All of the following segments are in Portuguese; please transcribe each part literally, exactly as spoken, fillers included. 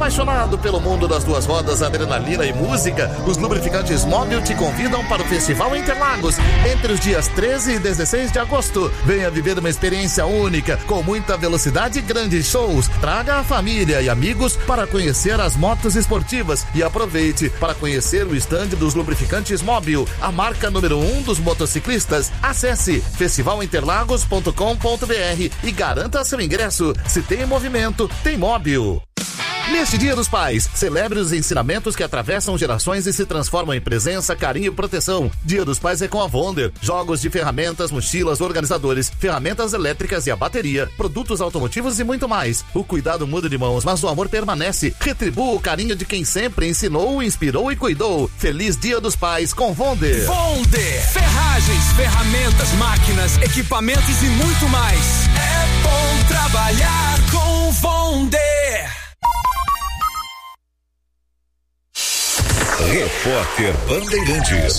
Apaixonado pelo mundo das duas rodas, adrenalina e música, os lubrificantes Mobil te convidam para o Festival Interlagos entre os dias treze e dezesseis de agosto. Venha viver uma experiência única, com muita velocidade e grandes shows. Traga a família e amigos para conhecer as motos esportivas e aproveite para conhecer o estande dos lubrificantes Mobil, a marca número um dos motociclistas. Acesse festival interlagos ponto com ponto b r e garanta seu ingresso. Se tem movimento, tem Mobil. Neste Dia dos Pais, celebre os ensinamentos que atravessam gerações e se transformam em presença, carinho e proteção. Dia dos Pais é com a Wonder. Jogos de ferramentas, mochilas, organizadores, ferramentas elétricas e a bateria, produtos automotivos e muito mais. O cuidado muda de mãos, mas o amor permanece. Retribua o carinho de quem sempre ensinou, inspirou e cuidou. Feliz Dia dos Pais com Wonder. Wonder. Ferragens, ferramentas, máquinas, equipamentos e muito mais. É bom trabalhar com Wonder. Repórter Bandeirantes.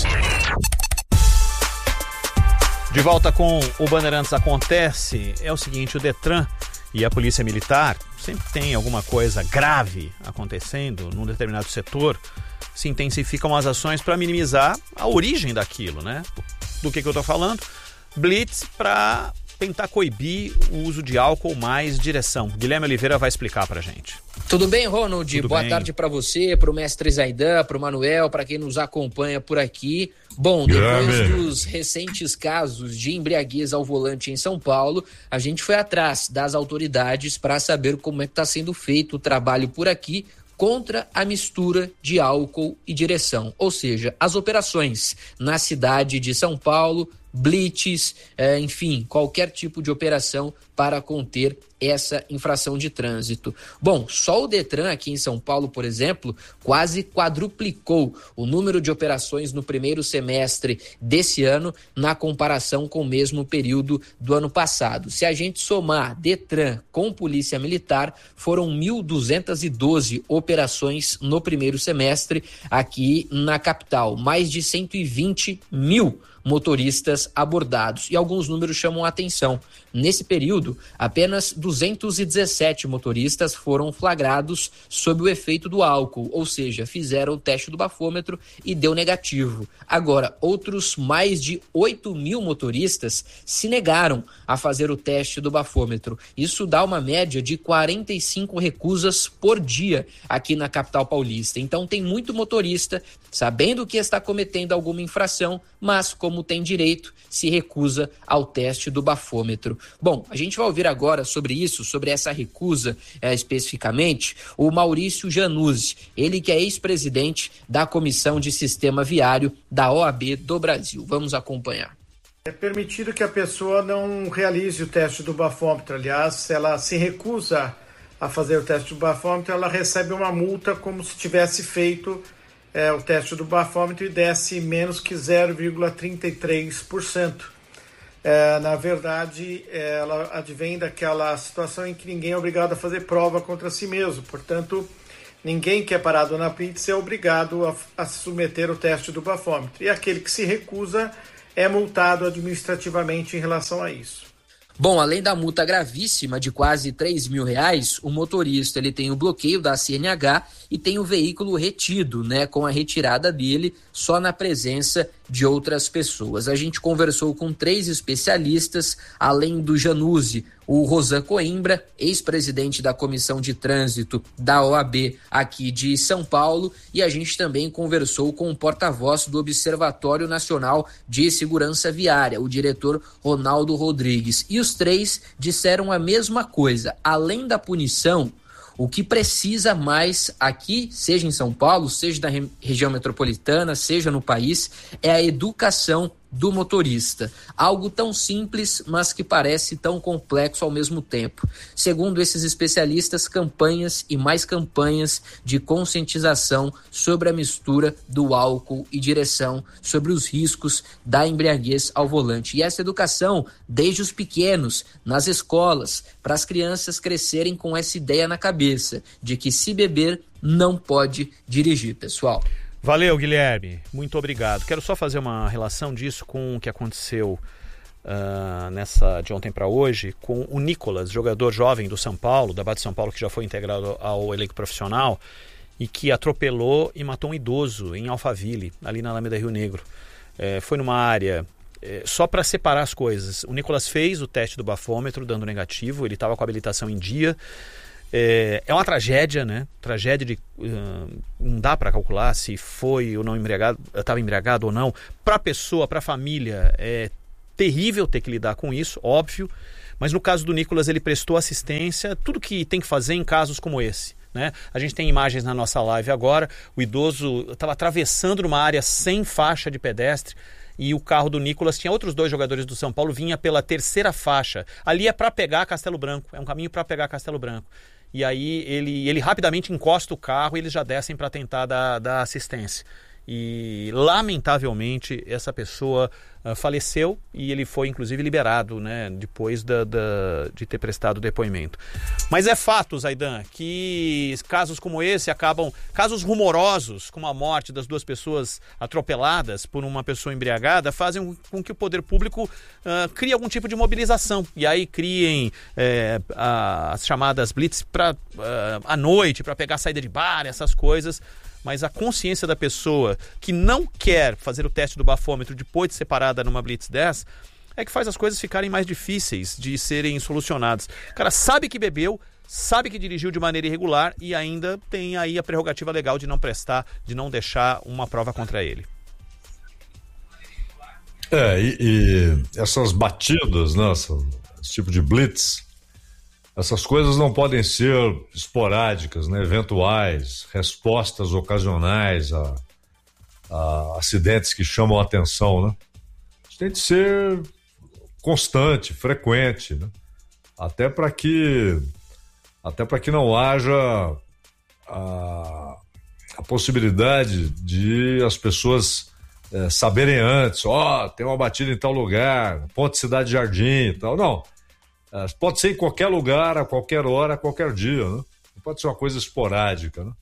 De volta com o Bandeirantes Acontece, é o seguinte, o Detran e a Polícia Militar sempre tem alguma coisa grave acontecendo num determinado setor, se intensificam as ações para minimizar a origem daquilo, né? Do que, que eu estou falando? Blitz para tentar coibir o uso de álcool mais direção. Guilherme Oliveira vai explicar pra gente. Tudo bem, Ronald? Tudo Boa bem. tarde para você, para o mestre Zaidan, para o Manuel, para quem nos acompanha por aqui. Bom, Guilherme. depois dos recentes casos de embriaguez ao volante em São Paulo, a gente foi atrás das autoridades para saber como é que está sendo feito o trabalho por aqui contra a mistura de álcool e direção, ou seja, as operações na cidade de São Paulo, blitz, é, enfim, qualquer tipo de operação para conter essa infração de trânsito. Bom, só o Detran aqui em São Paulo, por exemplo, quase quadruplicou o número de operações no primeiro semestre desse ano na comparação com o mesmo período do ano passado. Se a gente somar Detran com Polícia Militar, foram mil duzentas e doze operações no primeiro semestre aqui na capital, mais de cento e vinte mil motoristas abordados. E alguns números chamam a atenção. Nesse período, apenas duzentos e dezessete motoristas foram flagrados sob o efeito do álcool, ou seja, fizeram o teste do bafômetro e deu negativo. Agora, outros mais de oito mil motoristas se negaram a fazer o teste do bafômetro. Isso dá uma média de quarenta e cinco recusas por dia aqui na capital paulista. Então tem muito motorista sabendo que está cometendo alguma infração, mas como tem direito, se recusa ao teste do bafômetro. Bom, a gente vai ouvir agora sobre isso, sobre essa recusa é, especificamente, o Maurício Januzzi, ele que é ex-presidente da Comissão de Sistema Viário da O A B do Brasil. Vamos acompanhar. É permitido que a pessoa não realize o teste do bafômetro. Aliás, se ela se recusa a fazer o teste do bafômetro, ela recebe uma multa como se tivesse feito É, o teste do bafômetro e desse menos que zero vírgula trinta e três por cento. É, na verdade, é, ela advém daquela situação em que ninguém é obrigado a fazer prova contra si mesmo. Portanto, ninguém que é parado na blitz é obrigado a, a submeter o teste do bafômetro. E aquele que se recusa é multado administrativamente em relação a isso. Bom, além da multa gravíssima de quase três mil reais, o motorista ele tem o bloqueio da C N H e tem o veículo retido, né, com a retirada dele só na presença de outras pessoas. A gente conversou com três especialistas, além do Januzzi, o Rosan Coimbra, ex-presidente da Comissão de Trânsito da O A B aqui de São Paulo, e a gente também conversou com o porta-voz do Observatório Nacional de Segurança Viária, o diretor Ronaldo Rodrigues. E os três disseram a mesma coisa. Além da punição, o que precisa mais aqui, seja em São Paulo, seja na re- região metropolitana, seja no país, é a educação do motorista. Algo tão simples, mas que parece tão complexo ao mesmo tempo. Segundo esses especialistas, campanhas e mais campanhas de conscientização sobre a mistura do álcool e direção, sobre os riscos da embriaguez ao volante. E essa educação, desde os pequenos, nas escolas, para as crianças crescerem com essa ideia na cabeça, de que se beber, não pode dirigir, pessoal. Valeu, Guilherme. Muito obrigado. Quero só fazer uma relação disso com o que aconteceu uh, nessa de ontem para hoje, com o Nicolas, jogador jovem do São Paulo, da Bate São Paulo, que já foi integrado ao elenco profissional e que atropelou e matou um idoso em Alphaville, ali na Alameda Rio Negro. É, foi numa área... É, só para separar as coisas, o Nicolas fez o teste do bafômetro, dando negativo, ele estava com a habilitação em dia. É, é uma tragédia, né? Tragédia de... Uh, não dá para calcular se foi ou não embriagado, estava embriagado ou não. Para a pessoa, para a família, é terrível ter que lidar com isso, óbvio. Mas no caso do Nicolas, ele prestou assistência, tudo que tem que fazer em casos como esse, né? A gente tem imagens na nossa live agora. O idoso estava atravessando numa área sem faixa de pedestre e o carro do Nicolas tinha outros dois jogadores do São Paulo, vinha pela terceira faixa. Ali é para pegar Castelo Branco, é um caminho para pegar Castelo Branco. E aí ele, ele rapidamente encosta o carro e eles já descem para tentar dar, dar assistência. E lamentavelmente essa pessoa uh, faleceu e ele foi inclusive liberado, né, depois da, da, de ter prestado depoimento. Mas é fato, Zaidan, que casos como esse acabam, casos rumorosos, como a morte das duas pessoas atropeladas por uma pessoa embriagada, fazem com que o poder público uh, crie algum tipo de mobilização. E aí criem é, a, as chamadas blitz pra, uh, à noite para pegar saída de bar, essas coisas. Mas a consciência da pessoa que não quer fazer o teste do bafômetro depois de ser parada numa blitz dez é que faz as coisas ficarem mais difíceis de serem solucionadas. O cara sabe que bebeu, sabe que dirigiu de maneira irregular e ainda tem aí a prerrogativa legal de não prestar, de não deixar uma prova contra ele. É, e, e essas batidas, né, esse tipo de blitz, essas coisas não podem ser esporádicas, né, eventuais, respostas ocasionais a, a acidentes que chamam a atenção, né? Isso tem de ser constante, frequente, né? Até para que até para que não haja a, a possibilidade de as pessoas é, saberem antes, ó, oh, tem uma batida em tal lugar, Ponte Cidade Jardim e tal. Não. Pode ser em qualquer lugar, a qualquer hora, a qualquer dia, né? Não pode ser uma coisa esporádica, né?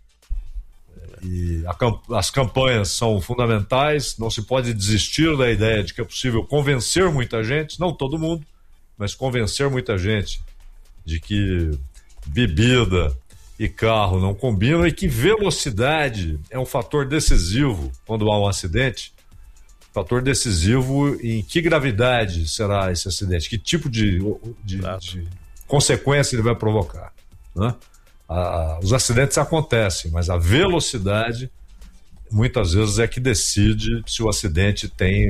E a, as campanhas são fundamentais, não se pode desistir da ideia de que é possível convencer muita gente, não todo mundo, mas convencer muita gente de que bebida e carro não combinam e que velocidade é um fator decisivo quando há um acidente. Fator decisivo em que gravidade será esse acidente, que tipo de, de, de consequência ele vai provocar, né? Ah, os acidentes acontecem, mas a velocidade muitas vezes é que decide se o acidente tem,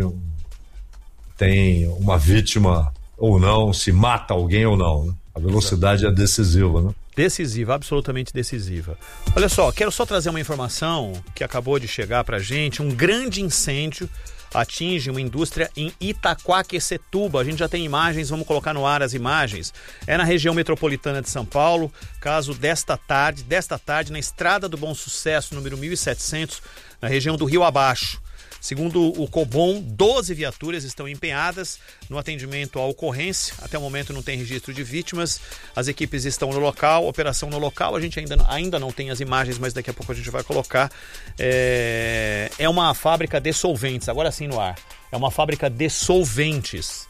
tem uma vítima ou não, se mata alguém ou não, né? A velocidade Exato. É decisiva, né? Decisiva, absolutamente decisiva. Olha só, quero só trazer uma informação que acabou de chegar pra gente. Um grande incêndio atinge uma indústria em Itaquaquecetuba. A gente já tem imagens, vamos colocar no ar as imagens. É na região metropolitana de São Paulo, caso desta tarde, desta tarde, na Estrada do Bom Sucesso, número mil e setecentos, na região do Rio Abaixo. Segundo o Cobom, doze viaturas estão empenhadas no atendimento à ocorrência. Até o momento não tem registro de vítimas. As equipes estão no local, operação no local. A gente ainda, ainda não tem as imagens, mas daqui a pouco a gente vai colocar. É, é uma fábrica de solventes, agora sim no ar. É uma fábrica de solventes.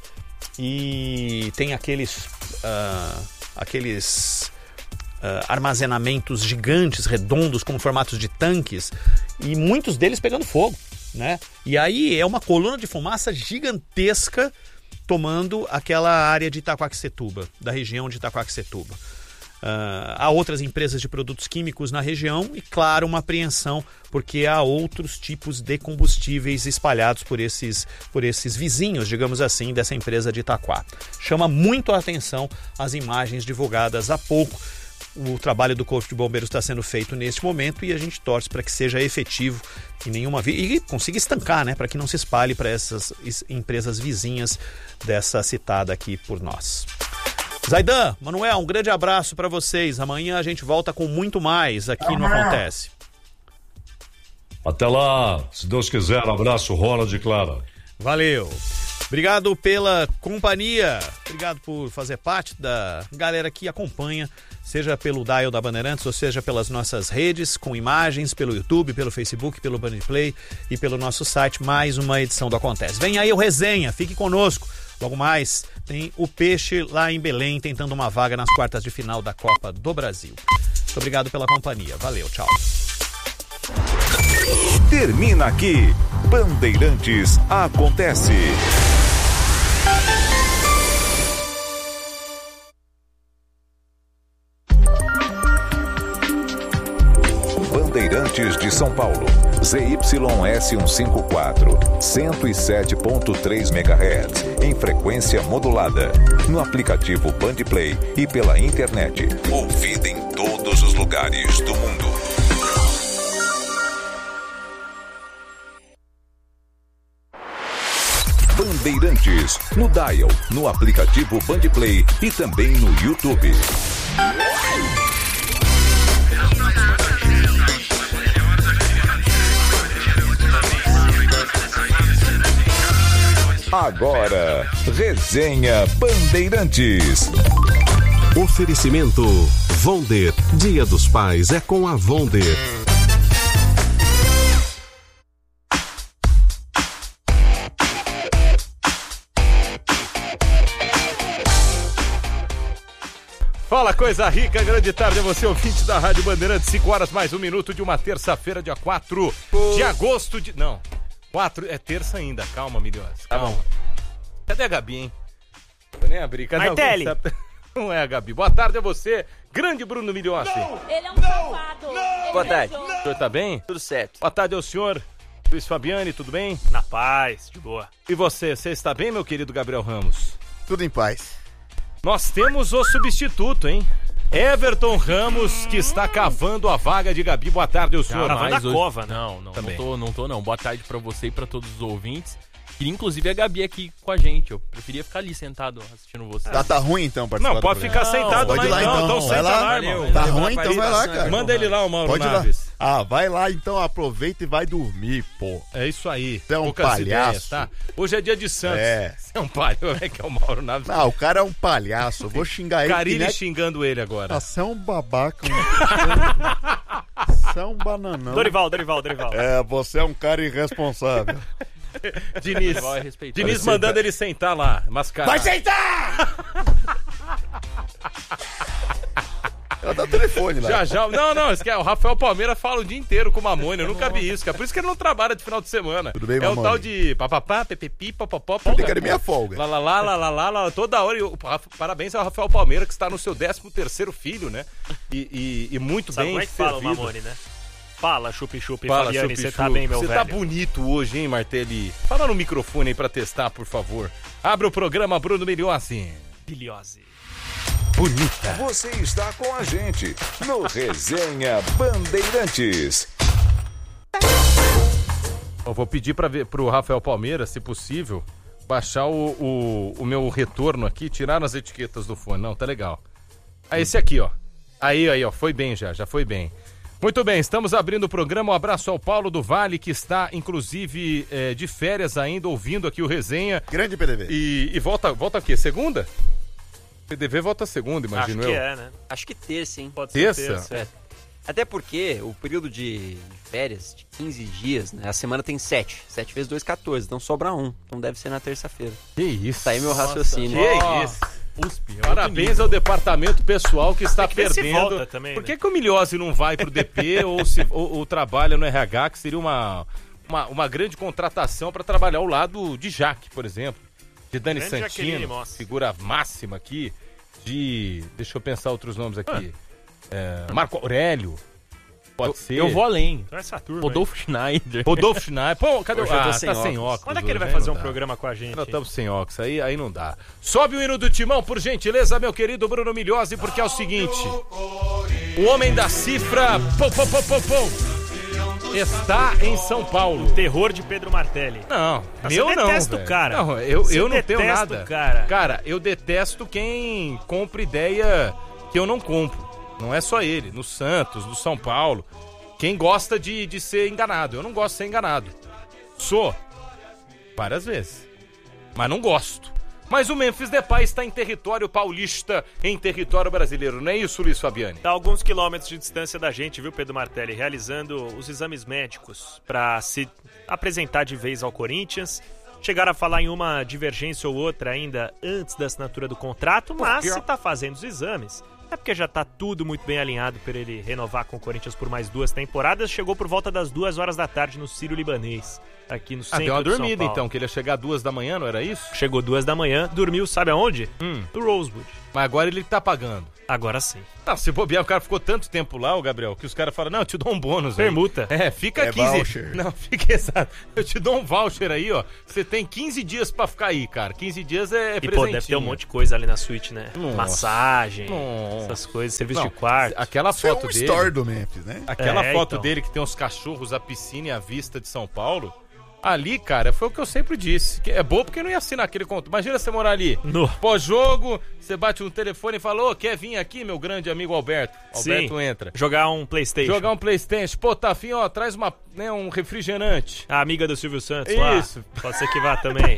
E tem aqueles, uh, aqueles uh, armazenamentos gigantes, redondos, com formatos de tanques. E muitos deles pegando fogo. Né? E aí é uma coluna de fumaça gigantesca tomando aquela área de Itaquaquecetuba, da região de Itaquaquecetuba. Uh, há outras empresas de produtos químicos na região e, claro, uma apreensão, porque há outros tipos de combustíveis espalhados por esses, por esses vizinhos, digamos assim, dessa empresa de Itaquá. Chama muito a atenção as imagens divulgadas há pouco. O trabalho do Corpo de Bombeiros está sendo feito neste momento e a gente torce para que seja efetivo e nenhuma vi- e consiga estancar, né, para que não se espalhe para essas empresas vizinhas dessa citada aqui por nós. Zaidan, Manuel, um grande abraço para vocês. Amanhã a gente volta com muito mais aqui no Acontece. Até lá, se Deus quiser. Um abraço, Ronald e Clara. Valeu. Obrigado pela companhia, obrigado por fazer parte da galera que acompanha, seja pelo dial da Bandeirantes, ou seja pelas nossas redes, com imagens, pelo YouTube, pelo Facebook, pelo Bandplay e pelo nosso site, mais uma edição do Acontece. Vem aí o Resenha, fique conosco, Logo mais, tem o Peixe lá em Belém, tentando uma vaga nas quartas de final da Copa do Brasil. Muito obrigado pela companhia. Valeu, tchau. Termina aqui. Bandeirantes Acontece. Bandeirantes de São Paulo. Z Y S cento e cinquenta e quatro, cento e sete ponto três megahertz, em frequência modulada. No aplicativo Bandplay e pela internet. Ouvida em todos os lugares do mundo. Bandeirantes, no Dial, no aplicativo Bandplay e também no YouTube. Agora, Resenha Bandeirantes. Oferecimento Vonder. Dia dos Pais é com a Vonder. Fala, coisa rica, grande tarde a você, ouvinte da Rádio Bandeirantes, cinco horas mais um minuto de uma terça-feira, dia quatro de agosto de... Não, quatro, é terça ainda, calma, Milhões, calma. Cadê a Gabi, hein? Vou nem abrir, cadê Martelli. a Gabi? Não é a Gabi. Boa tarde a você, grande Bruno Milhões. Ele é um safado. Boa tarde. O senhor tá bem? Tudo certo. Boa tarde ao senhor, Luiz Fabiani, tudo bem? Na paz, de boa. E você, você está bem, meu querido Gabriel Ramos? Tudo em paz. Nós temos o substituto, hein? Everton Ramos, que está cavando a vaga de Gabi. Boa tarde, o senhor. Cavando a hoje... cova, né? Não, não, Também. não tô, não tô não. Boa tarde pra você e pra todos os ouvintes. Queria inclusive a Gabi aqui com a gente. Eu preferia ficar ali sentado assistindo você. Tá, tá ruim então, participar Não, pode do ficar programa. sentado Pode lá, ir lá então. Então Vai senta lá, lá, irmão. Tá ruim, então vai lá, cara. Manda ele lá, o Mauro Pode ir lá. Naves. Ah, vai lá então, aproveita e vai dormir, pô. É isso aí. Você é um Poucas palhaço. ideias, tá? Hoje é dia de Santos. É. Você é um palhaço, é que é o Mauro Naves. Não, o cara é um palhaço. Eu vou xingar ele. Carilli que nem- xingando ele agora. Ah, você é um babaca. Um... Você é um bananão. Dorival, Dorival, Dorival. É, você é um cara irresponsável. Diniz, Vai respeitar. Diniz Vai mandando ele sentar lá, mascarado. Vai sentar! Ela dá o telefone lá. Já, já. Não, não, isso que é, o Rafael Palmeira fala o dia inteiro com o Mamone. Eu nunca vi isso, cara. Por isso que ele não trabalha de final de semana. Tudo bem, É o Mamone? tal de papapá, pepepi, papapó. Eu tenho que minha folga. Lá, lá, lá, lá, lá, lá, lá, toda hora. E o Rafa- parabéns ao Rafael Palmeira, que está no seu décimo terceiro filho, né? E, e, e muito Sabe bem como é que fala o servido. Mamone, né? Fala, chupi-chupi, Fala, Fabiane, chupi, você chupi. tá bem, meu Você velho? tá bonito hoje, hein, Martelli? Fala no microfone aí pra testar, por favor. Abre o programa, Bruno Milhões. Biliose. Bonita. Você está com a gente no Resenha Bandeirantes. Eu vou pedir para ver pro Rafael Palmeira, se possível, baixar o, o, o meu retorno aqui, tirar as etiquetas do fone. Não, tá legal. Ah, esse aqui, ó. Aí, aí, ó. Foi bem já, já foi bem. Muito bem, estamos abrindo o programa. Um abraço ao Paulo do Vale, que está, inclusive, é, de férias ainda, ouvindo aqui o Resenha. Grande P D V. E, e volta, volta o quê? Segunda? P D V volta segunda, imagino Acho eu. que é, né? Acho que terça, hein? Pode Terça? ser terça. É. Até porque o período de férias, de quinze dias, né? A semana tem sete. sete vezes dois, quatorze. Então sobra um. Então deve ser na terça-feira. Que isso. Tá aí meu raciocínio. Que isso. U S P. Parabéns ao departamento pessoal que está Tem que ver se perdendo. volta também, Por que, né? que o Milhose não vai pro D P ou, se, ou, ou trabalha no R H, que seria uma, uma, uma grande contratação para trabalhar ao lado de Jaque, por exemplo. De Dani Grande Jaqueline Santino, Moss. figura máxima aqui. De. Deixa eu pensar outros nomes aqui. É, Marco Aurélio. Pode Eu, ser. eu vou além. Então essa turma Rodolfo Schneider. Rodolfo Schneider. Pô, cadê o. Hoje eu tô Ah, sem tá sem óculos. óculos. Quando é que ele vai hoje, aí fazer não um dá. programa com a gente? Nós estamos sem óculos, aí, aí não dá. Sobe o hino do Timão, por gentileza, meu querido Bruno Milhose, porque é o seguinte: o homem da cifra pô, pô, pô, pô, pô, está em São Paulo. Terror de Pedro Martelli. Não, Você meu não. detesta o velho. cara. Não, eu, Você eu não tenho detesta nada. o cara. Cara, eu detesto quem compra ideia que eu não compro. Não é só ele. No Santos, no São Paulo. Quem gosta de, de ser enganado. Eu não gosto de ser enganado. Sou. Várias vezes. Mas não gosto. Mas o Memphis Depay está em território paulista, em território brasileiro. Não é isso, Luiz Fabiani? Tá a alguns quilômetros de distância da gente, viu, Pedro Martelli? Realizando os exames médicos para se apresentar de vez ao Corinthians. chegaram a falar em uma divergência ou outra ainda antes da assinatura do contrato, mas se tá fazendo os exames, é porque já tá tudo muito bem alinhado para ele renovar com o Corinthians por mais duas temporadas. Chegou por volta das duas horas da tarde no Sírio-Libanês, aqui no centro Ah, deu uma de São dormida Paulo. então, que ele ia chegar duas da manhã, não era isso? Chegou duas da manhã, dormiu, sabe aonde? Hum. No Rosewood. Mas agora ele tá pagando. Agora sim. Não, se bobear, o cara ficou tanto tempo lá, o Gabriel, que os caras falam, não, eu te dou um bônus aí. Permuta. É, fica É quinze... voucher. Não, fica exato. Eu te dou um voucher aí, ó. Você tem quinze dias pra ficar aí, cara. quinze dias é, é E pô, presentinho. deve ter um monte de coisa ali na suíte, né? Nossa. Massagem, Nossa. essas coisas, serviço Não, de quarto. Aquela Isso é foto um dele... story do Memphis, né? Aquela É, foto então. dele que tem os cachorros, a piscina e a vista de São Paulo. Ali, cara, foi o que eu sempre disse. Que é bom porque não ia assinar aquele contrato. Imagina você morar ali. No. Pós-jogo, você bate um telefone e fala, ô, quer vir aqui, meu grande amigo Alberto? Alberto Sim. entra. Jogar um PlayStation. Jogar um PlayStation. Pô, tá afim, ó, traz uma, né, um refrigerante. A amiga do Silvio Santos Isso. lá. Pode ser que vá também.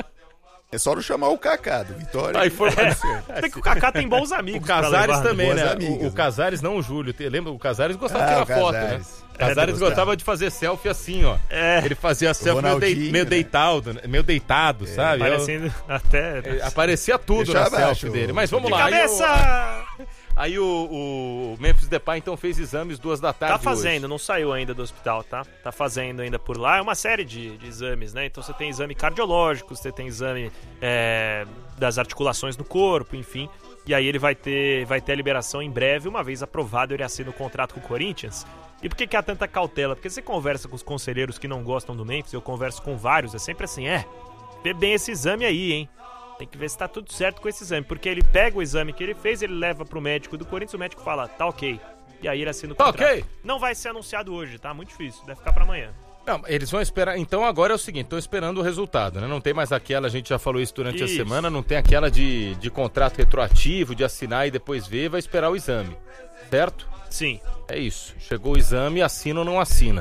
É só não chamar o Kaká do Vitória. Aí foi É. Tem que o Kaká tem bons amigos O pra Casares levar, né? também, Boas né? amigas, o, o né? Casares, não o Júlio. Te- Lembra? O Casares gostava Ah, de o tirar foto, Casares. né? É, Casares gostava. gostava de fazer selfie assim, ó. É. Ele fazia selfie meio, dei- Ronaldinho, meio né? deitado, né? meio deitado, sabe? Eu- Parecendo até... É, aparecia tudo Deixa na abaixo, selfie dele. o- Mas vamos De lá. aí cabeça! o- Aí o, o Memphis Depay então fez exames duas da tarde Tá fazendo, hoje. não saiu ainda do hospital, tá? Tá fazendo ainda por lá. É uma série de, de exames, né? Então você tem exame cardiológico, você tem exame é, das articulações do corpo, enfim. E aí ele vai ter, vai ter a liberação em breve, uma vez aprovado ele assina o contrato com o Corinthians. E por que, que há tanta cautela? Porque você conversa com os conselheiros que não gostam do Memphis, eu converso com vários, é sempre assim, é, vê bem esse exame aí, hein? Tem que ver se tá tudo certo com esse exame, porque ele pega o exame que ele fez, ele leva pro médico do Corinthians, o médico fala, tá ok. E aí ele assina o Tá contrato. ok. Não vai ser anunciado hoje, tá? Muito difícil, deve ficar pra amanhã. Não, eles vão esperar. Então agora é o seguinte, estão esperando o resultado, né? Não tem mais aquela, a gente já falou isso durante Isso. a semana, não tem aquela de, de contrato retroativo, de assinar e depois ver, vai esperar o exame. Certo? Sim. É isso. Chegou o exame, assina ou não assina.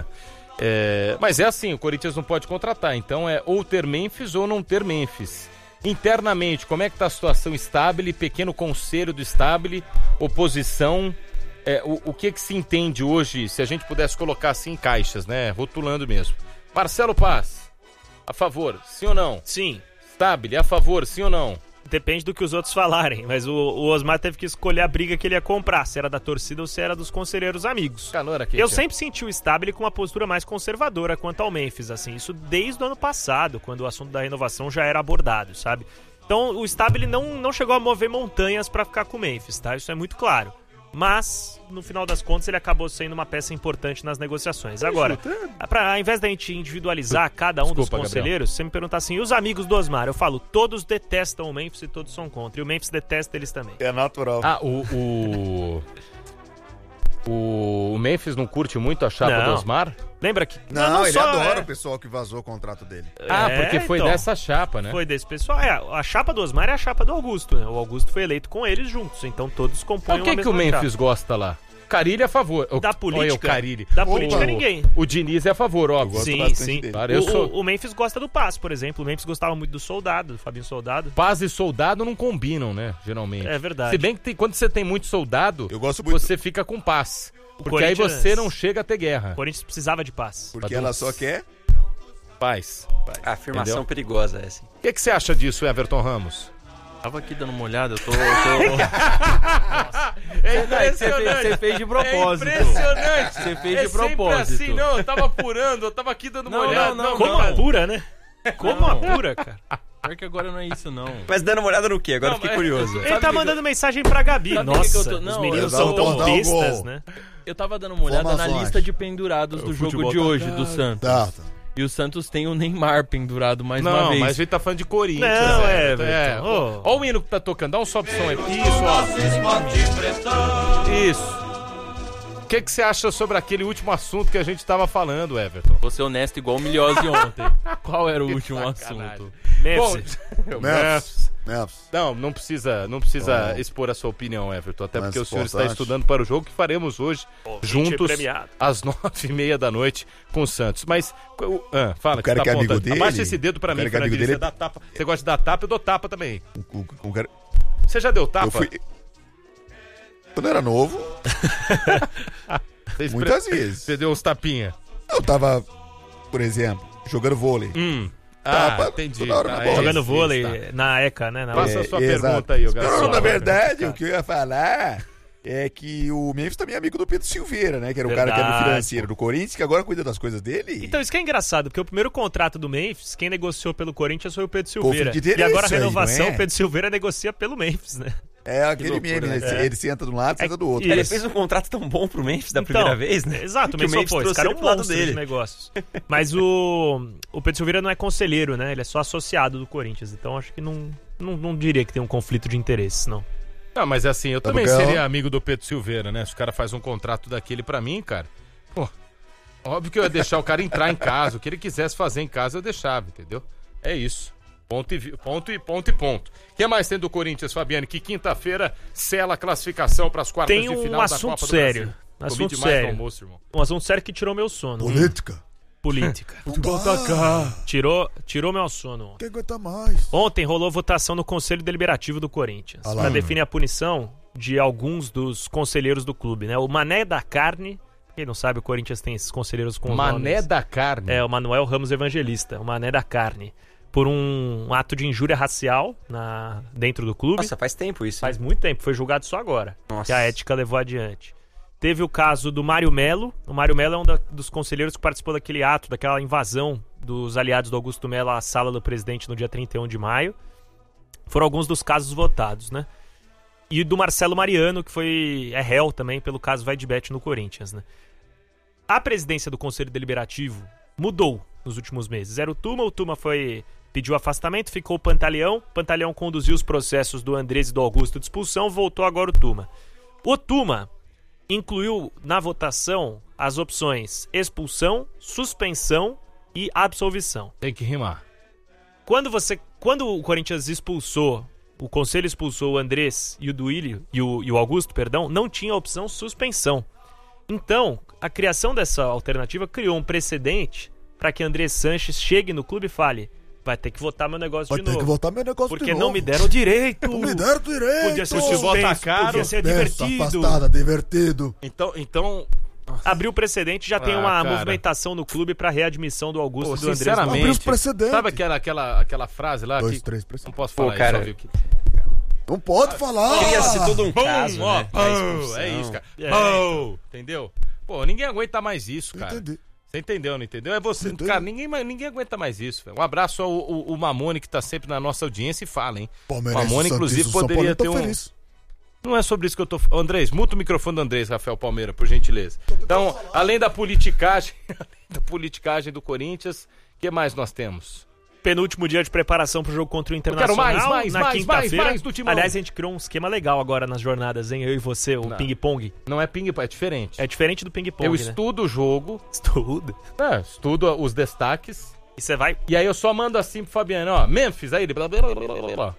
É, mas é assim, o Corinthians não pode contratar, então é ou ter Memphis ou não ter Memphis. Internamente, como é que tá a situação Stabile, pequeno conselho do Stabile, oposição, é, o, o que que se entende hoje, se a gente pudesse colocar assim em caixas, né, rotulando mesmo. Marcelo Paz, a favor, sim ou não? Sim. Stabile, a favor, sim ou não? Depende do que os outros falarem, mas o, o Osmar teve que escolher a briga que ele ia comprar, se era da torcida ou se era dos conselheiros amigos. Calor aqui, Eu tia. sempre senti o Stabile com uma postura mais conservadora quanto ao Memphis, assim, isso desde o ano passado, quando o assunto da renovação já era abordado, sabe? Então o Stabile não, não chegou a mover montanhas pra ficar com o Memphis, tá? Isso é muito claro. Mas, no final das contas, ele acabou sendo uma peça importante nas negociações. Agora, pra, ao invés da gente individualizar cada um Desculpa, dos conselheiros, você me perguntar assim, e os amigos do Osmar? Eu falo, todos detestam o Memphis e todos são contra. E o Memphis detesta eles também. É natural. Ah, o... o... O Memphis não curte muito a chapa Não. do Osmar? Lembra que... Não, não ele só, adora é. o pessoal que vazou o contrato dele. Ah, É, porque foi então. dessa chapa, né? Foi desse pessoal. É, a chapa do Osmar é a chapa do Augusto, né? O Augusto foi eleito com eles juntos, então todos compõem Mas o que, uma que o mesma Memphis chapa. gosta lá? Carilli é a favor. O, Da olha, política? o Carilli. Da O- política, o- ninguém. O Diniz é a favor, óbvio. Sim, sim. Claro, eu o, sou... o, o Memphis gosta do Paz, por exemplo. O Memphis gostava muito do Soldado, do Fabinho Soldado. Paz e soldado não combinam, né? Geralmente. É verdade. Se bem que tem- quando você tem muito soldado, Eu gosto muito. você fica com paz. Porque aí Corinthians- você não chega a ter guerra. O Corinthians precisava de paz. Porque ela só quer. Paz. Afirmação Entendeu? perigosa essa. O que, que você acha disso, Everton Ramos? Tava aqui dando uma olhada, eu tô. eu tô... É Você fez, você fez de propósito. É impressionante. Você fez é de propósito. Sempre assim, não, eu tava apurando, eu tava aqui dando uma Não, olhada. não, não, Como não. apura, né? Como Não. apura, cara? Pior que agora não é isso, não. Mas dando uma olhada no quê? Agora Não, fiquei mas- curioso. Ele Sabe tá que mandando mensagem pra Gabi. Sabe que Nossa, que eu tô- os não, meninos eu são tava- tão dar um bestas, gol. né? Eu tava dando uma olhada na Formações. lista de pendurados do O jogo futebol de tá hoje, caro. do Santos. Tá, tá. E o Santos tem o Neymar pendurado mais uma Não, vez. mas ele tá falando de Corinthians. Não, né? Everton. É. Ô. Ó o hino que tá tocando, dá um sobe som aí. Isso, ó. Isso. O que, que você acha sobre aquele último assunto que a gente tava falando, Everton? Vou ser honesto igual o Milhose ontem. Qual era o Que último sacanagem. assunto? Memphis. Bom, Memphis. Memphis. Não, não precisa, não precisa Bom. expor a sua opinião, Everton. Até Mas porque o senhor está importante. estudando para o jogo que faremos hoje Ouvinte juntos premiado. às nove e meia da noite com o Santos. Mas, o- ah, fala, O cara você que é amigo apontando. dele- Abaixa esse dedo pra o mim, cara que é amigo Fernandinho. Você, dele- dá tapa. Você gosta de dar tapa, eu dou tapa também. O, o, o cara... Você já deu tapa? Eu fui. Quando eu era novo, Você espre- muitas vezes. Você deu uns tapinha. Eu tava, por exemplo, jogando vôlei. Hum. Ah, tapa entendi. toda hora Tá, na é bola. Jogando esse, vôlei esse, tá. na ECA, né? Na Faça a sua Exato. pergunta aí, o Garçom. Não, na verdade, o que eu ia falar é que o Memphis também é amigo do Pedro Silveira, né? Que era o cara que era o Verdade, financeiro do Corinthians, que agora cuida das coisas dele. Então, isso que é engraçado, porque o primeiro contrato do Memphis, quem negociou pelo Corinthians foi o Pedro Silveira. Conflito de E agora a interesse aí, renovação, não é? o Pedro Silveira negocia pelo Memphis, né? É aquele loucura, meme, né? né? Ele, ele senta de um lado, senta do outro. Ele Isso. fez um contrato tão bom pro Memphis da Então, primeira vez, né? Exato, que o Memphis, pô, esse trouxe cara é ele um pro lado monstro dele. de negócios. Mas o, o Pedro Silveira não é conselheiro, né? Ele é só associado do Corinthians. Então acho que não, não, não diria que tem um conflito de interesses, não. Não, mas assim, eu Tá também bom. seria amigo do Pedro Silveira, né? Se o cara faz um contrato daquele pra mim, cara, pô, óbvio que eu ia deixar o cara entrar em casa. O que ele quisesse fazer em casa, eu deixava, entendeu? É isso. Ponto e, vi- ponto e ponto e ponto. O que mais tem do Corinthians, Fabiane? Que quinta-feira sela a classificação para as quartas Tem de um final da assunto Copa do sério. Brasil. Comi Assunto demais no sério. almoço, irmão. Um assunto sério que tirou meu sono. Política. Política. Futebol tá cá. Tirou, tirou meu sono. Quem aguenta mais? Ontem rolou votação no Conselho Deliberativo do Corinthians Ah lá. para definir a punição de alguns dos conselheiros do clube, né? O Mané da Carne, quem não sabe, o Corinthians tem esses conselheiros com Mané nomes. da Carne. É, o Manuel Ramos Evangelista, o Mané da Carne, por um ato de injúria racial na, dentro do clube. Nossa, faz tempo isso. Faz muito tempo, foi julgado só agora, Nossa. que a ética levou adiante. Teve o caso do Mário Melo. O Mário Melo é um da- dos conselheiros que participou daquele ato, daquela invasão dos aliados do Augusto Melo à sala do presidente no dia trinta e um de maio. Foram alguns dos casos votados, né? E do Marcelo Mariano, que foi é réu também pelo caso Vai de Bet no Corinthians, né? A presidência do Conselho Deliberativo mudou nos últimos meses. Era o Tuma, o Tuma foi pediu afastamento, ficou o Pantaleão. Pantaleão conduziu os processos do Andrés e do Augusto de expulsão, voltou agora o Tuma. O Tuma incluiu na votação as opções expulsão, suspensão e absolvição. Tem que rimar. Quando você, quando o Corinthians expulsou, o conselho expulsou o Andrés e o Duílio e o, e o Augusto, perdão, não tinha a opção suspensão. Então, a criação dessa alternativa criou um precedente para que Andrés Sanches chegue no clube e fale: vai ter que votar meu negócio Vai de ter novo. que votar meu negócio Porque de não novo. me deram direito. Não me deram direito. Podia ser Futebol tá suspenso, caro. podia ser Dessa divertido. afastada, divertido. Então, então Abriu o precedente, já tem Ah, uma cara. movimentação no clube para readmissão do Augusto Pô, e do Andrés. sinceramente, Abriu os precedentes. sabe aquela, aquela, aquela frase lá Dois, que três não precedentes. posso Pô, falar cara, isso, óbvio que... Não pode falar. Cria-se todo um Pum, caso, ó, né? pum, da expulsão. é isso, cara. É, Pum, entendeu? Pô, ninguém aguenta mais isso, cara. Entendi. Você entendeu, não entendeu? É você, Entendi. cara, ninguém, mais- ninguém aguenta mais isso, velho. Um abraço ao o, o Mamone, que tá sempre na nossa audiência e fala, hein? O Palmeirense, Mamone, inclusive, Santista, São poderia ter Paulo, um... tô feliz. Não é sobre isso que eu tô... Ô, Andrés, muta o microfone do Andrés, Rafael Palmeira, por gentileza. Então, além da politicagem, além da politicagem do Corinthians, o que mais nós temos? Penúltimo dia de preparação pro jogo contra o quero Internacional. mais, mais, na mais, quinta-feira. mais, mais do Timão. Aliás, a gente criou um esquema legal agora nas jornadas, hein? Eu e você, o Não. ping-pong. Não é ping-pong, é diferente. É diferente do ping-pong, Eu né? estudo o jogo, Estudo. é, estudo os destaques, E você vai... e aí eu só mando assim pro Fabiano, ó, Memphis, aí ele... Blá, blá, blá, blá, blá, blá.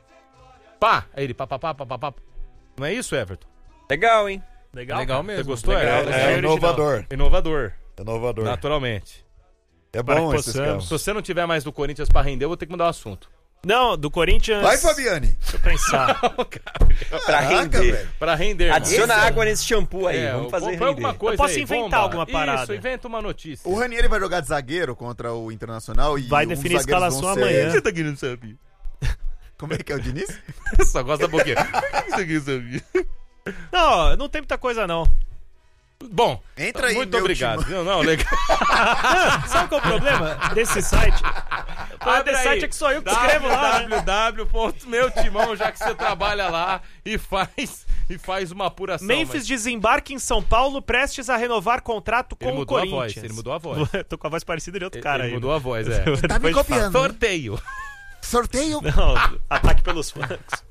Pá, aí ele pá, pá, pá, pá, pá, pá. Não é isso, Everton? Legal, hein? Legal, Legal cara? mesmo. Você gostou, Legal, Everton? é É original. inovador. Inovador, Inovador. naturalmente. É Para bom que esses possamos. caras. Se você não tiver mais do Corinthians pra render, eu vou ter que mudar o assunto. Não, do Corinthians... Vai, Fabiane. Deixa eu pensar. Pra Caraca, render. velho. Pra render. irmão. Adiciona Esse é- água nesse shampoo aí. É, Vamos fazer põe render. alguma coisa Eu posso aí, inventar bomba. alguma parada. Isso, inventa uma notícia. O Ranieri vai jogar de zagueiro contra o Internacional e Vai um definir a dos zagueiros escalação vão ser- amanhã. Você tá querendo saber? Como é que é o Diniz? Só gosta da boquinha. Isso aqui, sabe? Não, não tem muita coisa, não. Bom, Entra aí, muito meu obrigado. time. Não, não, legal. Sabe qual é o problema desse site? O problema Abre desse aí, site é que sou eu que escrevo lá, né? w w w ponto meu timão, já que você trabalha lá e faz, e faz uma apuração. Memphis mas desembarca em São Paulo prestes a renovar contrato com Ele o mudou a Corinthians. voz, ele mudou a voz. Tô com a voz parecida de outro ele, cara ele aí. mudou a voz, é. Tá me Depois de copiando. Sorteio. Sorteio. Não, ataque pelos flancos.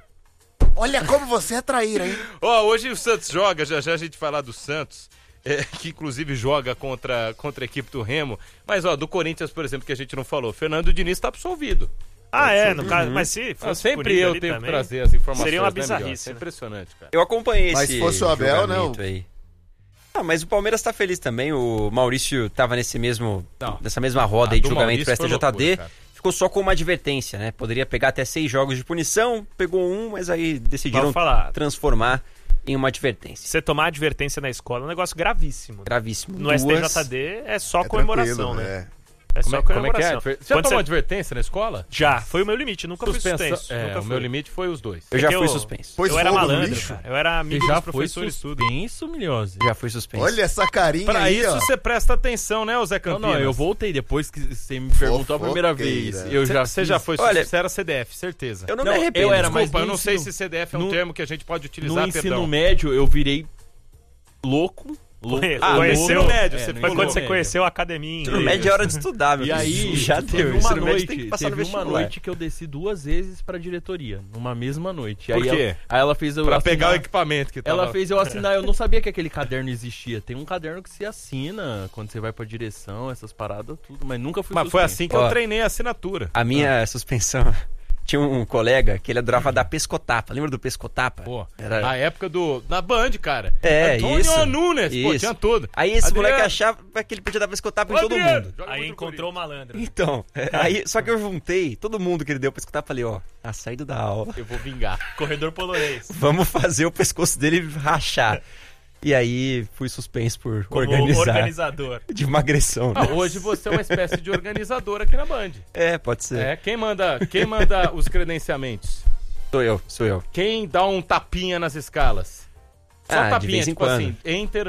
Olha como você é traíra, hein? Ó, hoje o Santos joga, já já a gente falar do Santos, é, que inclusive joga contra, contra a equipe do Remo. Mas, ó, do Corinthians, por exemplo, que a gente não falou, Fernando Diniz tá absolvido. Ah, é, no caso, mas se Ah, fosse sempre punido eu ali tenho também, que trazer as informações. seria uma né, bizarrice, Miguel? Isso é né? impressionante, cara. Eu acompanhei Mas esse se fosse o Abel, né, julgamento o- aí. Ah, mas o Palmeiras tá feliz também. O Maurício tava nesse mesmo, Não. nessa mesma roda A aí de do julgamento Maurício pro foi S T J D. loucura, cara. Ficou só com uma advertência, né? Poderia pegar até seis jogos de punição, pegou um, mas aí decidiram Vamos falar. transformar em uma advertência. Você tomar advertência na escola é um negócio gravíssimo. Gravíssimo. No Duas- S T J D é só É comemoração, tranquilo, né? é. É como só é, como é que é? comemoração. Adver- Você já Quando tomou você- advertência na escola? Já, foi o meu limite, nunca fui Suspensão- suspenso. É, nunca o fui. meu limite foi os dois. Eu já Porque fui eu- suspenso. Pôs eu era fogo no malandro, lixo? cara. Eu era amigo já dos foi professores, tudo. suspenso, Milhose. Já fui suspenso. Olha essa carinha Pra aí, isso ó. você presta atenção, né, ô Zé Não, Campinas? não, eu voltei depois que você me perguntou a primeira Fofoqueira. vez. Eu já Você fiz- já foi, Olha, você era C D F, certeza. Eu não, Não, me arrependo. eu era, mas Desculpa, eu no não sei ensino- se C D F é um no- termo que a gente pode No utilizar, ensino perdão. médio, eu virei louco. louco Conhe- Ah, no conheceu, ensino médio, é, você no foi pulou. quando você conheceu a academia Ensino inglês. médio é hora de estudar, meu E aí, filho. já teve deu. uma Ensino médio noite, tem que passar no teve uma vestibular. noite que eu desci duas vezes pra diretoria, numa mesma noite. Por aí quê? Ela, aí ela fez eu Pra assinar- pegar o equipamento que tava... Ela fez eu assinar, eu não sabia que aquele caderno existia. Tem um caderno que se assina quando você vai pra direção, essas paradas, tudo, mas nunca fui Mas foi suspenso. assim que Ó, eu treinei a assinatura. A minha suspensão... Tinha um colega que ele adorava dar pescotapa. Lembra do pescotapa? Pô, Era- a época do... Na Band, cara. É, Antônio isso. Nunes, pô, Isso. tinha tudo. Aí esse Adriano. moleque achava que ele podia dar pescotapa em todo Adriano, mundo. joga Aí contra o encontrou o malandro. Então, é, aí, só que eu juntei todo mundo que ele deu pescotapa e falei, ó, tá saindo da aula. Eu vou vingar. Corredor polonês. Vamos fazer o pescoço dele rachar. E aí fui suspenso por Como organizar. organizador. De uma agressão. Ah, né? hoje você é uma espécie de organizador aqui na Band. É, pode ser. É, quem manda, quem manda os credenciamentos? Sou eu, sou eu. Quem dá um tapinha nas escalas? Só Ah, de tapinha, vez em tipo quando. assim, enter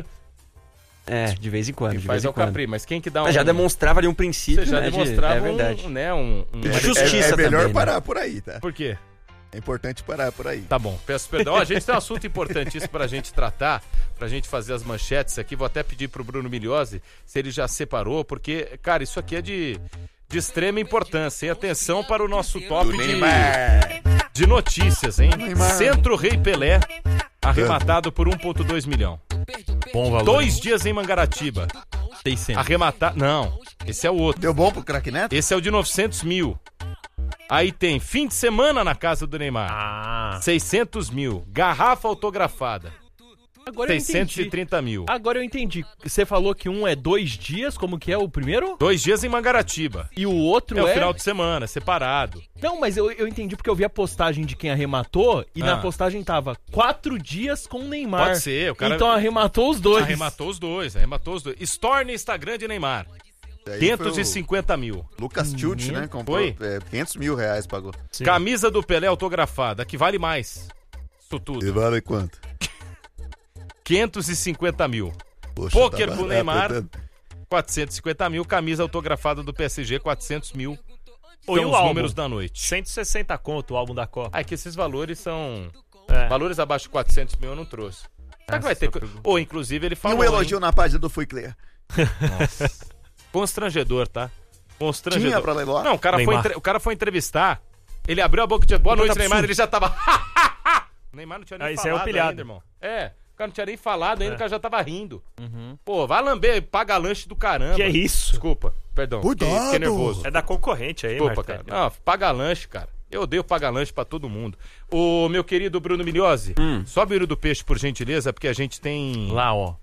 É, de vez em quando. e De faz vez em ao quando. capri. Mas quem que dá um... Mas já demonstrava ali um princípio, Você já né, de- demonstrava é verdade. um, né, um... um- É, Justiça é, é melhor também, né? parar por aí, tá? Por quê? É importante parar por aí. Tá bom, peço perdão. Ó, a gente tem um assunto importantíssimo pra gente tratar, pra gente fazer as manchetes aqui. Vou até pedir pro Bruno Milhose se ele já separou, porque, cara, isso aqui é de, de extrema importância. E atenção para o nosso top Do de, Neymar. de notícias, hein? Neymar. Centro Rei Pelé, arrematado por um vírgula dois milhão. Bom valor. Dois dias em Mangaratiba. seiscentos. Arrematado. Não, esse é o outro. Deu bom pro craque Neto? Esse é o de novecentos mil. Aí tem fim de semana na casa do Neymar. Ah. seiscentos mil. Garrafa autografada. Agora eu seiscentos e entendi. trinta mil. Agora eu entendi. Você falou que um é dois dias, como que é o primeiro? Dois dias em Mangaratiba. E o outro É é... o final de semana, separado. Não, mas eu, eu entendi porque eu vi a postagem de quem arrematou e Ah. na postagem tava quatro dias com o Neymar. Pode ser, o cara- Então arrematou os dois. Arrematou os dois, arrematou os dois. Store no Instagram de Neymar. Aí quinhentos e foi o cinquenta mil. Lucas Tilt, né? Comprou Foi? é, quinhentos mil reais pagou. Camisa do Pelé autografada, que vale mais. Isso tudo. E vale quanto? quinhentos e cinquenta mil. Poxa, Pôquer tá com o barato, Neymar, né? quatrocentos e cinquenta mil. Camisa autografada do P S G, quatrocentos mil. Oi, São o os álbum? números da noite. cento e sessenta conto o álbum da Copa. Ah, é que esses valores são... É. Valores abaixo de quatrocentos mil eu não trouxe. Será que vai ter... co- Ou, inclusive, ele E falou... um elogio na página do Fui Clear. hein? Constrangedor, tá? Constrangedor. Tinha pra leiloar? Não, o cara, foi Neymar. entre- o cara foi entrevistar, ele abriu a boca e disse, boa Puta noite, Neymar, absurdo. ele já tava... o Neymar não tinha nem Ah, isso é falado o pilhado. ainda, irmão. É, o cara não tinha nem falado ainda, É. o cara já tava rindo. Pô, vai lamber, paga lanche do caramba. Que é isso? Desculpa, perdão. Cuidado. Fiquei, fiquei nervoso. É da concorrente aí, Desculpa, Martelli. cara. Não, paga lanche, cara. Eu odeio pagar lanche pra todo mundo. O meu querido Bruno Milhose, sobe o olho do peixe, por gentileza, porque a gente tem... Lá, ó.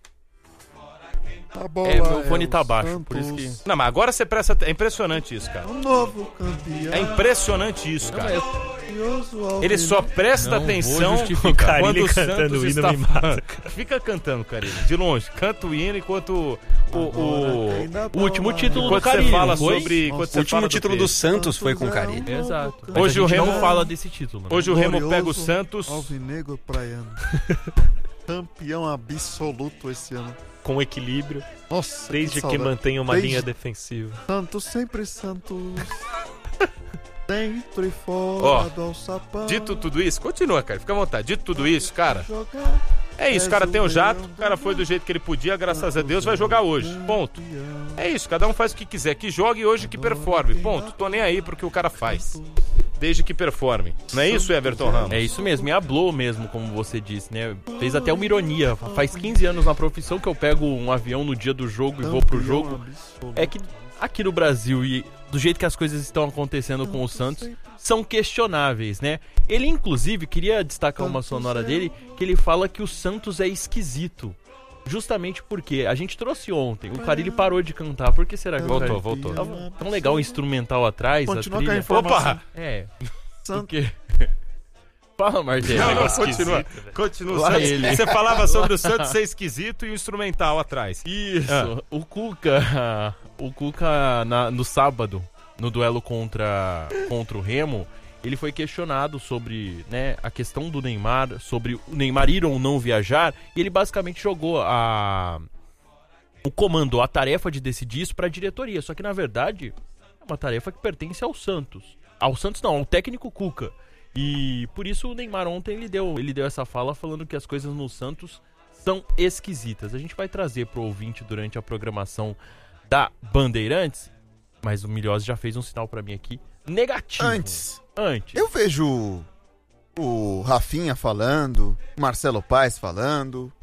A bola É, meu fone o tá baixo, por isso Santos, que... Não, mas agora você presta... É impressionante isso, cara. O novo campeão. É impressionante isso, cara. Glorioso Ele só Alvinegro. presta Não vou atenção justificar. quando Carilli o cantando Santos o hino está me mata, falando. Fica cantando, Carilli, de longe. Canta o hino enquanto o... o, Quem dá O último bola título enquanto do Carilli, você fala não foi? sobre... enquanto O você O último fala título do peixe. Santos foi com o Carilli. Exato. Mas Hoje a o gente Remo- não fala desse título. Né? Hoje o Remo Glorioso pega o Santos Alvinegro praiano. Campeão absoluto esse ano. Com equilíbrio, Nossa, desde que, saudade. mantém uma Desde linha defensiva. Santos, sempre Santos. Dentro e fora Ó, do alçapão. Dito tudo isso, continua, cara, fica à vontade. Dito tudo isso, cara, Jogar é isso, o cara tem o jato, o cara foi do jeito que ele podia, graças a Deus, vai jogar hoje, ponto. É isso, cada um faz o que quiser, que jogue hoje, que performe, ponto. Tô nem aí pro que o cara faz, desde que performe. Não é isso, Everton Ramos? É isso mesmo, e hablou mesmo, como você disse, né? Fez até uma ironia. Faz quinze anos na profissão que eu pego um avião no dia do jogo e vou pro jogo. É que aqui no Brasil, e do jeito que as coisas estão acontecendo com o Santos, são questionáveis, né? Ele, inclusive, queria destacar uma sonora dele, que ele fala que o Santos é esquisito. Justamente porque a gente trouxe ontem, o Carilli parou de cantar. Por que será que o Voltou, Carilli- voltou. Tava tão legal o instrumental atrás, Continua a com a trilha. informação. Opa! É, Santos. porque... Fala, Marcelo. Não, não, Esquisito, continua. velho. Continua. Lá Santos, ele. Você falava sobre o Santos ser esquisito e o instrumental atrás. Isso. Ah. O Cuca, o Cuca na- no sábado, no duelo contra, contra o Remo, ele foi questionado sobre, né, a questão do Neymar, sobre o Neymar ir ou não viajar, e ele basicamente jogou a o comando, a tarefa de decidir isso para a diretoria. Só que, na verdade, é uma tarefa que pertence ao Santos. Ao Santos não, ao técnico Cuca. E por isso o Neymar ontem ele deu, ele deu essa fala falando que as coisas no Santos são esquisitas. A gente vai trazer pro ouvinte durante a programação da Bandeirantes, mas o Milhose já fez um sinal pra mim aqui negativo. Antes. Antes. Eu vejo o Rafinha falando, o Marcelo Paes falando,